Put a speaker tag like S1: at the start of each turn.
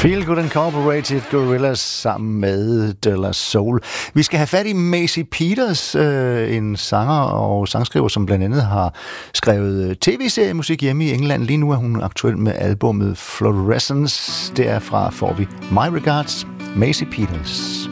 S1: Feel Good Incorporated, Gorillaz sammen med De La Soul. Vi skal have fat i Macy Peters, en sanger og sangskriver, som blandt andet har skrevet tv-seriemusik hjemme i England. Lige nu er hun aktuel med albummet Fluorescence. Derfra får vi My Regards, Macy Peters.